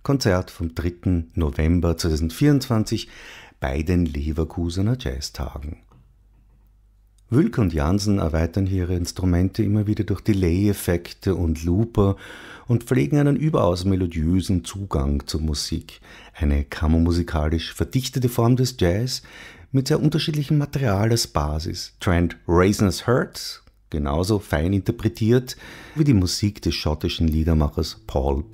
Konzert vom 3. November 2024 bei den Leverkusener Jazztagen. Wülke und Jansen erweitern hier ihre Instrumente immer wieder durch Delay-Effekte und Looper und pflegen einen überaus melodiösen Zugang zur Musik. Eine kammermusikalisch verdichtete Form des Jazz mit sehr unterschiedlichem Material als Basis. Trent Reznor's Hertz, genauso fein interpretiert wie die Musik des schottischen Liedermachers Paul